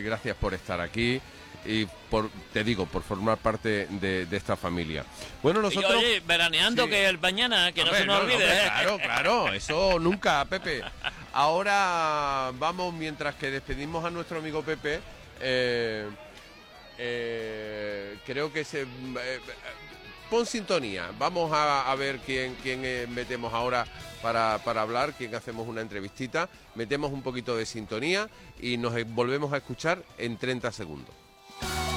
gracias por estar aquí y te digo, por formar parte de esta familia. Bueno, nosotros... Y, oye, veraneando, sí. que el mañana, que Hombre, no se nos olvide. Hombre, claro, eso nunca, Pepe. Ahora vamos, mientras que despedimos a nuestro amigo Pepe, creo que pon sintonía. Vamos a ver quién metemos ahora para hablar, quién hacemos una entrevistita. Metemos un poquito de sintonía y nos volvemos a escuchar en 30 segundos.